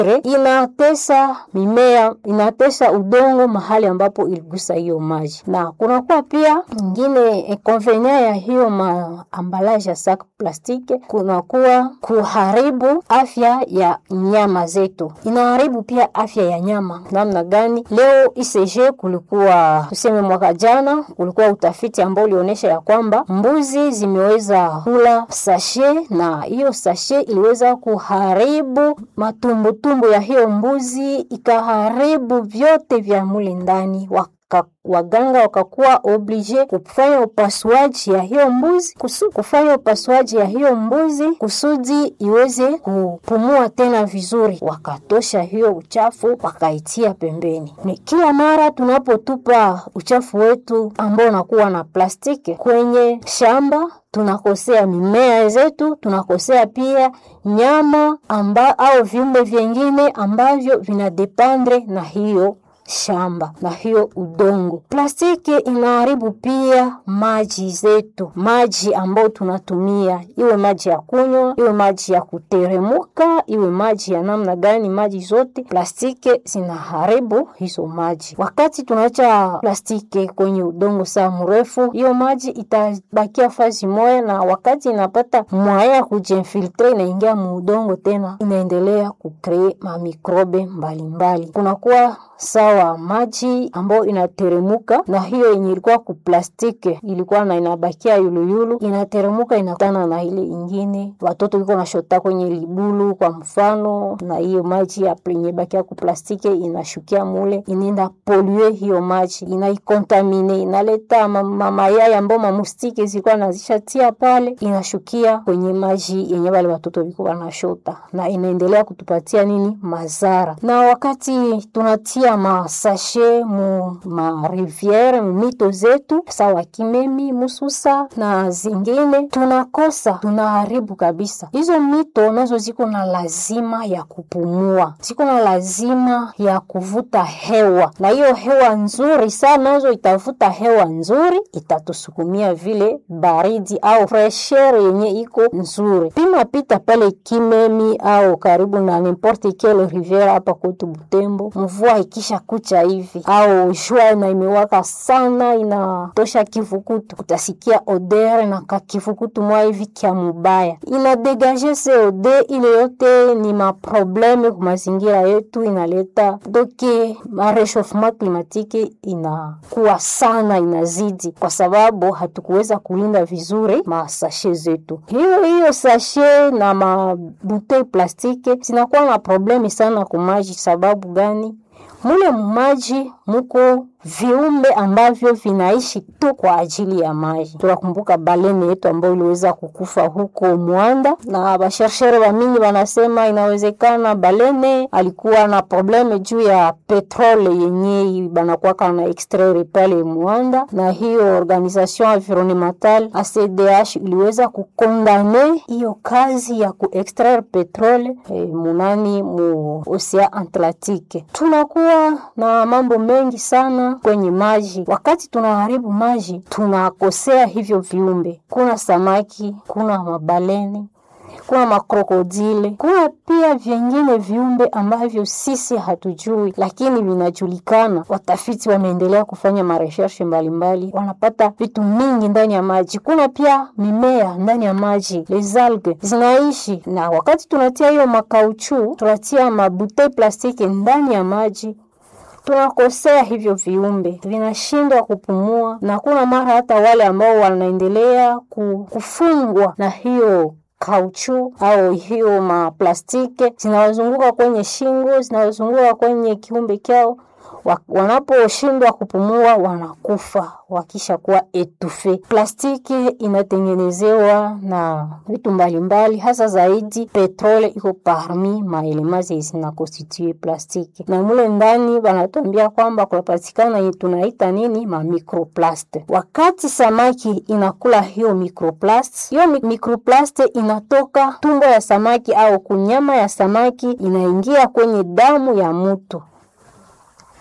inatesa mimea, inatesa udongo mahali ambapo iligusa hiyo maji. Na kunakuwa pia nyingine inconvénient ya hiyo maambalage ya sac plastiki, kunakuwa kuharibu afya ya nyama zetu. Inaharibu pia afya ya nyama. Namna gani? Leo ICG kulikuwa tuseme mwaka jana kulikuwa utafiti ambao ulionyesha ya kwamba mbuzi zimeweza kula sachet, na hiyo sachet iliweza kuharibu matumbutumbu ya hiyo mbuzi, ikaharibu vyote vya mule ndani. Waganga wakakuwa oblige kufanya upasuaji ya hiyo mbuzi, kufanya upasuaji ya hiyo mbuzi kusudi iweze kupumua tena vizuri. Wakatosha hiyo uchafu wakaitia pembeni. Ni kila mara tunapotupa uchafu wetu ambao unakuwa na plastiki kwenye shamba, tunakosea mimea zetu, tunakosea pia nyama au viumbe vingine ambavyo vinadependre na hiyo shamba na hiyo udongo. Plastiki inaharibu pia maji zetu, maji ambayo tunatumia, iwe maji ya kunywa, iwe maji ya kuteremuka, iwe maji ya namna gani, maji zote plastiki zinaharibu hizo maji. Wakati tunaacha plastiki kwenye udongo saa mrefu, hiyo maji itabakia fasi moja, na wakati inapata mwaya kujinfiltre na ingia mu udongo tena inaendelea kucreate mamikrobe mbalimbali. Kunakuwa sawa maji ambayo inateremuka, na hiyo yenye ilikuwa ku plastiki ilikuwa na inabakia yuluyulu, inateremuka inakutana na ile ingine, watoto wiko na shota kwenye libulu kwa mfano, na hiyo maji ya yenye bakia ku plastiki inashukia mule, inaenda polluer hiyo maji, inaikontamine, inaleta mayai ambayo mamustiki zilikuwa nazishatia pale, inashukia kwenye maji yenye wale watoto wiko wanashota, na inaendelea kutupatia nini? Mazara. Na wakati tunatia masashe ma riviere, mito zetu sawa Kimemi, Mususa na zingine, tunaharibu kabisa. Hizo mito nazo ziko na lazima ya kupumua, ziko na lazima ya kuvuta hewa, na hiyo hewa nzuri sana nazo itavuta hewa nzuri, itatusukumia vile baridi au fresh air yenye iko nzuri. Pima pita pale Kimemi au karibu na n'importe quelle rivière hapa kwetu Butembo, mvua ikisha kucha hivi au jua na imewaka sana, inatosha kivukutu, utasikia odeur na kivukutu mwa hivi kia mubaya, inadegaje se odeur ile yote. Ni maprobleme kwa mazingira yetu, inaleta doke réchauffement climatique inakuwa sana, inazidi kwa sababu hatukuweza kulinda vizuri masashe zetu. Hiyo sashe na mabutei plastiki zinakuwa na problemi sana kwa maji. Sababu gani? Mule maji muko viumbe ambavyo vinaishi tu kwa ajili ya maji. Tunakumbuka balene yetu ambayo iliweza kukufa huko Mwanda, na bashershere wa mingi wanasema inawezekana balene alikuwa na probleme juu ya petrole yenye banakuwa kana extraire pale Mwanda, na hiyo organisation environnementale ACDH iliweza kukondane hiyo kazi ya kuextraire petrole mu Ocean Atlantique. Tunakuwa na mambo mengi sana kwenye maji. Wakati tunaharibu maji, tunakosea hivyo viumbe. Kuna samaki, kuna mabaleni, kuna makrokodile, kuna pia vingine viumbe ambavyo sisi hatujui lakini vinajulikana. Watafiti wameendelea kufanya maresearch mbalimbali, wanapata vitu mingi ndani ya maji. Kuna pia mimea ndani ya maji, les algues zinaishi, na wakati tunatia hiyo makauchu, tunatia mabutei plastiki ndani ya maji, tunakosea hivyo viumbe, vinashindwa kupumua, na kuna mara hata wale ambao wanaendelea kufungwa na hiyo kauchu au hiyo maplastiki, zinawazunguka kwenye shingo, zinawazunguka kwenye kiumbe kyao. Wanaposhindwa kupumua wanakufa wakisha kuwa etufe. Plastiki inatengenezewa na vitu mbalimbali, hasa zaidi petrole iko parmi maelemazi zinakonstitue plastiki, na mule ndani wanatuambia kwamba kunapatikana tunaita nini, microplast. Wakati samaki inakula hiyo microplast inatoka tumbo ya samaki au kunyama ya samaki, inaingia kwenye damu ya mtu,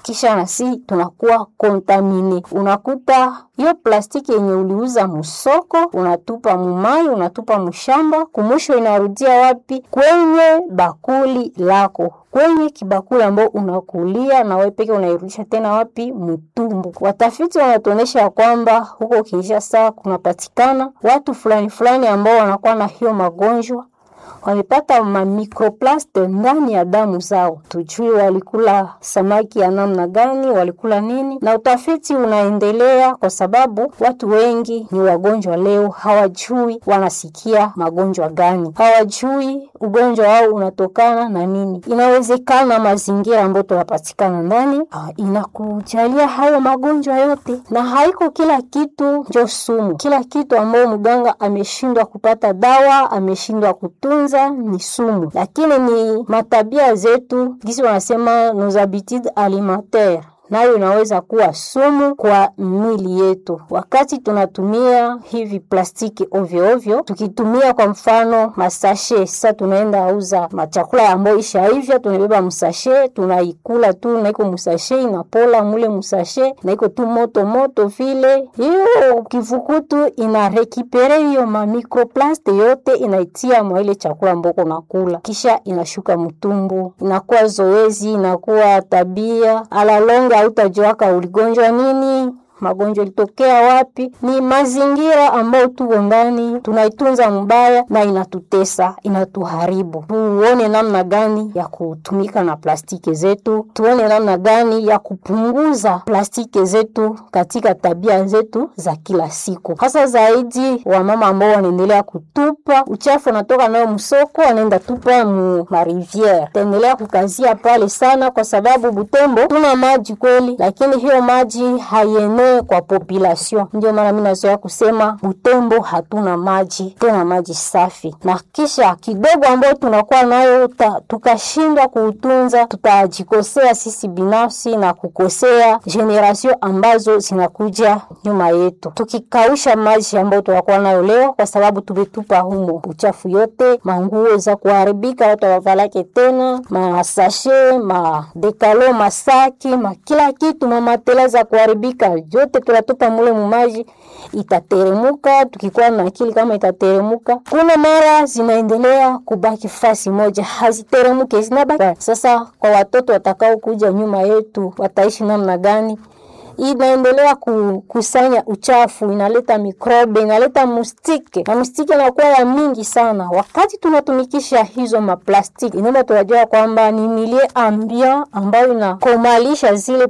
kisha nasi tunakuwa kontamine. Unakuta hiyo plastiki yenye uliuza musoko unatupa mumai, unatupa mshamba, kumwisho inarudia wapi? Kwenye bakuli lako, kwenye kibakuli ambao unakulia, na wewe peke unairudisha tena wapi? Mtumbu. Watafiti wanatuonesha kwamba huko Kinshasa kunapatikana watu fulani ambao wanakuwa na hiyo magonjwa, wamepata microplast ndani ya damu zao. Tujui walikula samaki ya namna gani, walikula nini, na utafiti unaendelea kwa sababu watu wengi ni wagonjwa leo, hawajui wanasikia magonjwa gani, hawajui ugonjwa wao unatokana na nini. Inawezekana mazingira ambayo tunapatikana ndani inakujalia hayo magonjwa yote, na haiko kila kitu ndio sumu. Kila kitu ambayo mganga ameshindwa kupata dawa, ameshindwa kutunza ni sumu, lakini ni matabia zetu, kisi wanasema nos habitudes alimentaires, nayo inaweza kuwa sumu kwa mwili yetu. Wakati tunatumia hivi plastiki ovyo ovyo, tukitumia kwa mfano masashe, sasa tunaenda auza machakula ambayo ishaivya, tunabeba msashe, tunaikula tu na iko msashe inapola mule msashe na iko tu moto vile. Hiyo kifukutu ina rekipere hiyo microplast yote, inaitia mwa ile chakula ambako nakula, kisha inashuka mtumbu, inakuwa zoezi, inakuwa tabia. Ala longa utajuaka uligonjwa nini, magonjwa litokea wapi. Ni mazingira ambayo tuko ndani tunaitunza mbaya na inatutesa, inatuharibu. Tuone namna gani ya kutumika na plastiki zetu, tuone namna gani ya kupunguza plastiki zetu katika tabia zetu za kila siku. Hasa zaidi wa mama ambao wanaendelea kutupa uchafu natoka nayo msoko, wanaenda tupa mu rivière. Tuendelea kukazia pale sana, kwa sababu Butembo tuna maji kweli, lakini hiyo maji haienei kwa population. Ndio maana mimi nazoea kusema Butembo hatuna maji, tena maji safi. Na kisha kidogo ambao tunakuwa nayo tukashindwa kuutunza, tutajikosea sisi binafsi na kukosea generation ambazo zinakuja nyuma yetu. Tukikausha maji ambao tunakuwa nayo leo, kwa sababu tumetupa humo uchafu yote, manguo za kuharibika watu wavalake tena, masashe, madekalo, masaki, kila kitu, mamatela za kuharibika yote tunatupa mule mumaji, itateremuka. Tukikuwa na akili kama itateremuka, kuna mara zinaendelea kubaki fasi moja, haziteremuke, zinabaki. Sasa kwa watoto watakao kuja nyuma yetu, wataishi namna gani? Inaendelea kusanya uchafu, inaleta mikrobe, inaleta mustike, na mustike inakuwa ya mingi sana. Wakati tunatumikisha hizo maplastiki, inaomba tunajua kwamba ni milie ambient ambayo inakomalisha zile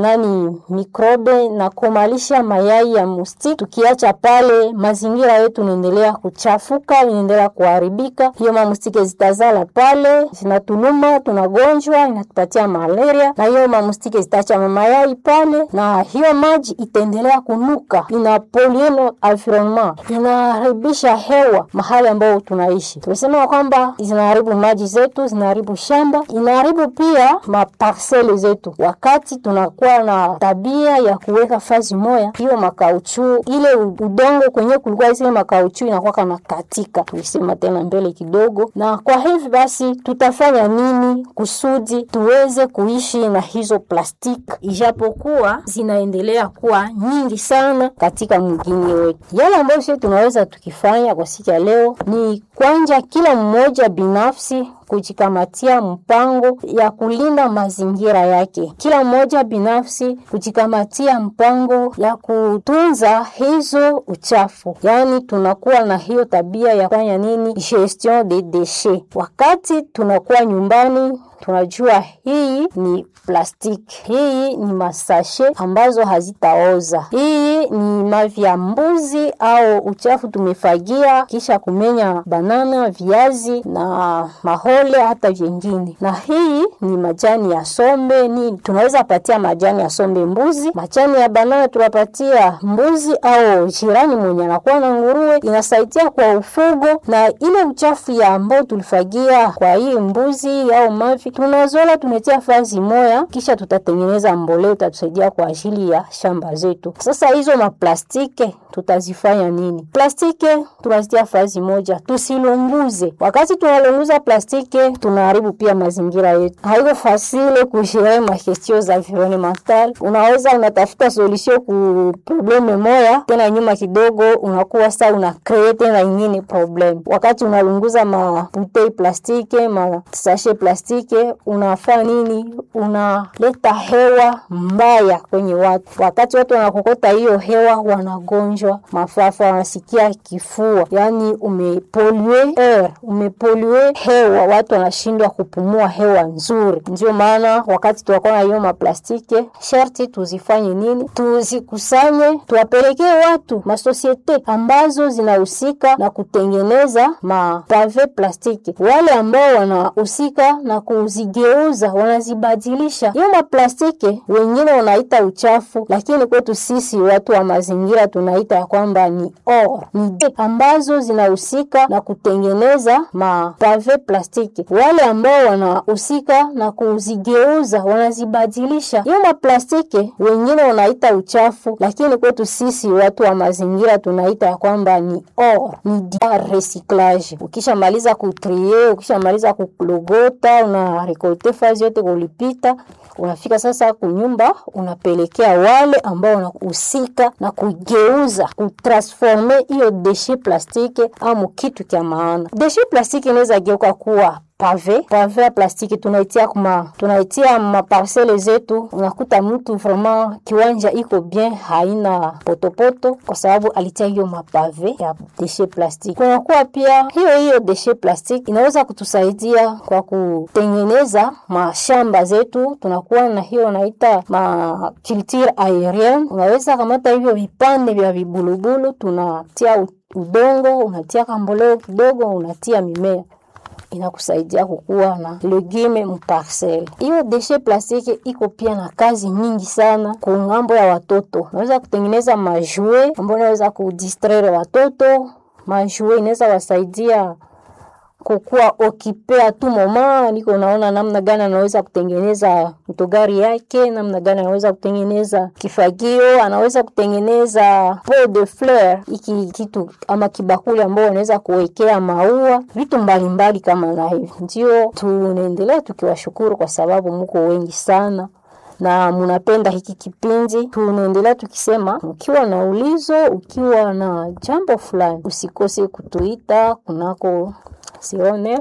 mikrobe na komalisha mayai ya mustike. Tukiacha pale, mazingira yetu inaendelea kuchafuka, inaendelea kuharibika. Hiyo mustike zitazala pale, zinatuluma, tunagonjwa, inatupatia malaria, na hiyo mustike zitaacha mayai pale, na hiyo maji itaendelea kunuka, ina pollue environment, inaharibisha hewa mahali ambao tunaishi. Tumesema kwamba zinaharibu maji zetu, zinaharibu shamba, inaharibu pia maparcele zetu. Wakati tunakuwa na tabia ya kuweka fazi moja, hiyo makauchu, ile udongo kwenye kulikuwa zile makauchu inakuwa kana katika. Tulisema tena mbele kidogo, na kwa hivi basi tutafanya nini kusudi tuweze kuishi na hizo plastiki, ijapokuwa zinaendelea kuwa nyingi sana katika mgini wetu. Yale ambayo sisi tunaweza tukifanya kwa siku ya leo ni kwanza kila mmoja binafsi kujikamatia mpango ya kulinda mazingira yake. Kila mmoja binafsi kujikamatia mpango ya kutunza hizo uchafu. Yani tunakuwa na hiyo tabia ya kufanya nini? Gestion des déchets. Wakati tunakuwa nyumbani, tunajua hii ni plastiki, hii ni masashe ambazo hazitaoza, hii ni mavi ya mbuzi au uchafu tumefagia kisha kumenya banana, viazi na mahole hata vingine, na hii ni majani ya sombe. Ni tunaweza patia majani ya sombe mbuzi, majani ya banana tunapatia mbuzi au jirani mwenye anakuwa na nguruwe, inasaidia kwa ufugo. Na ile uchafu ya ambao tulifagia kwa hii mbuzi au mavi tunazola tunetia fazi moja, kisha tutatengeneza mbolea itatusaidia kwa ajili ya shamba zetu. Sasa hizo maplastiki tutazifanya nini? Plastiki tunazitia fazi moja, tusilunguze. Wakati tunalunguza plastiki plastike tunaharibu pia mazingira yetu. Haiko fasile kushire makestio za environmental. Unaweza unatafuta solution ku probleme moya, tena nyuma kidogo unakuwa sasa una create na nyingine problem. Wakati unalunguza mabutei plastike, masashe plastike, unafanya nini? Unaleta hewa mbaya kwenye watu. Wakati watu wanakokota hiyo hewa wanagonjwa mafafa, wanasikia kifua. Yani umepolue air, umepolue hewa, watu wanashindwa kupumua hewa nzuri. Ndio maana wakati tunakuwa na hiyo maplastike, sharti tuzifanye nini? Tuzikusanye, tuwapelekee watu masosiete ambazo zinahusika na kutengeneza mapave plastiki. Wale ambao wanahusika na kuzigeuza, wanazibadilisha. Hiyo maplastiki wengine wanaita uchafu, lakini kwetu sisi watu wa mazingira tunaita ya kwamba ni ni ambazo zinahusika na kutengeneza mapave plastiki. Wale ambao wanahusika na kuzigeuza, wanazibadilisha. Hiyo maplastiki wengine wanaita uchafu, lakini kwetu sisi watu wa mazingira tunaita ya kwamba ni recyclage. Ukishamaliza kutrie, ukishamaliza kulogota, una rekolte fazi yote kulipita, unafika sasa kunyumba, unapelekea wale ambao wanahusika na kugeuza, kutransforme hiyo déchet plastiki amu kitu kia maana. Déchet plastiki inaweza geuka kuwa pave ya plastiki, tunaitia maparcele zetu. Unakuta mtu vraiment kiwanja iko bien, haina potopoto kwa sababu alitia hiyo mapave ya déchet plastiki. Kunakuwa pia hiyo déchet plastiki inaweza kutusaidia kwa kutengeneza mashamba zetu. Tunakuwa na hiyo naita culture aérienne. Unaweza kamata hivyo vipande vya vibulubulu, tunatia udongo, unatia kamboleo kidogo, unatia mimea, inakusaidia kukua na legume mparcelle. Hiyo déchet plastiki iko pia na kazi nyingi sana kwa ngambo ya watoto. Unaweza kutengeneza majouet ambayo inaweza kudistraire watoto. Majouet inaweza wasaidia kukua occupé tu mama. Niko naona namna gani anaweza kutengeneza mtogari yake, namna gani anaweza kutengeneza kifagio, anaweza kutengeneza pot de fleur, iki kitu ama kibakuli ambao unaweza kuwekea maua, vitu mbalimbali kama na hivi. Ndio tunaendelea tukiwashukuru kwa sababu mko wengi sana na mnapenda hiki kipindi. Tunaendelea tukisema ukiwa na ulizo, ukiwa na jambo fulani, usikose kutuita kunako 09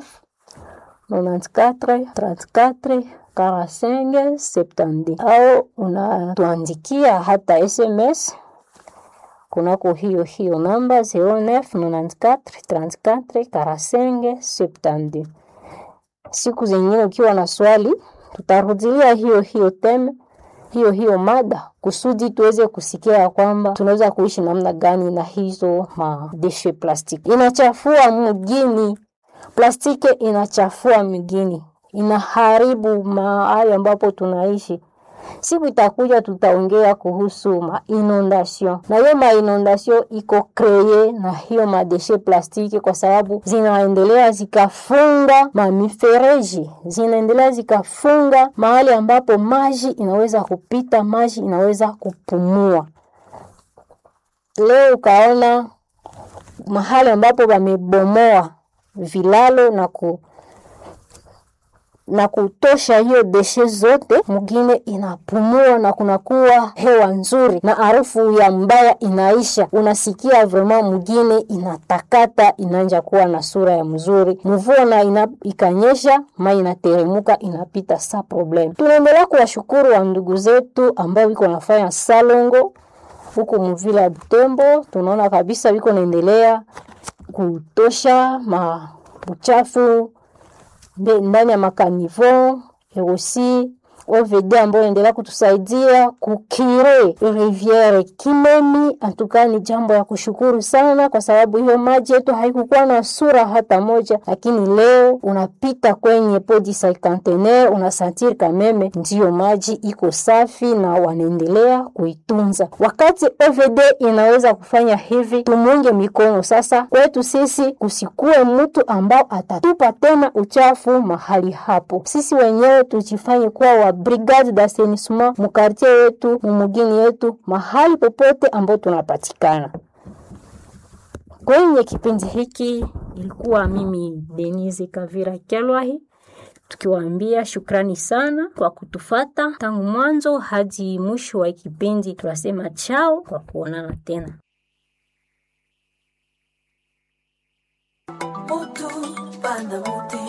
94 34 45 70 au unatuandikia hata SMS kunako hiyo namba 09 94 34 45 70. Siku zingine ukiwa na swali, tutarudilia hiyo teme, hiyo mada, kusudi tuweze kusikia kwamba tunaweza kuishi namna gani na hizo déchet plastiki. Inachafua mgini. Plastiki inachafua mgini, inaharibu mahali ambapo tunaishi. Siku itakuja tutaongea kuhusu inondation. Na hiyo inondation iko kreye na hiyo déchet plastiki, kwa sababu zinaendelea zikafunga mifereji, zinaendelea zikafunga mahali ambapo maji inaweza kupita, maji inaweza kupumua. Leo ukaona mahali ambapo wamebomoa vilalo na kutosha hiyo déchet zote, mgine inapumua na kunakuwa hewa nzuri na harufu ya mbaya inaisha. Unasikia vraiment mgine inatakata, inaanza kuwa na sura ya mzuri. Mvua na ikanyesha, mai inateremuka, inapita sa problem. Tunaendelea kuwashukuru wa ndugu zetu ambao wiko nafanya salongo huko mvila ya Butembo. Tunaona kabisa wiko naendelea kutosha uchafu ndani ya makanivo. Aussi OVD ambao endelea kutusaidia kukire riviere Kimemi. Antukani jambo ya kushukuru sana, kwa sababu hiyo maji yetu haikukuwa na sura hata moja, lakini leo unapita kwenye podi cinquantenaire unasentir kameme ndio maji iko safi na wanaendelea kuitunza. Wakati OVD inaweza kufanya hivi, tumunge mikono sasa. Kwetu sisi kusikue mtu ambao atatupa tena uchafu mahali hapo. Sisi wenyewe tujifanye kuwa wa brigade d'assainissement mu quartier yetu, mu mugini yetu, mahali popote ambao tunapatikana. Kwenye kipindi hiki ilikuwa mimi Denise Kavira Kelwahi, tukiwaambia shukrani sana kwa kutufata tangu mwanzo hadi mwisho wa kipindi. Tunasema chao, kwa kuonana tena. Mutu panda muti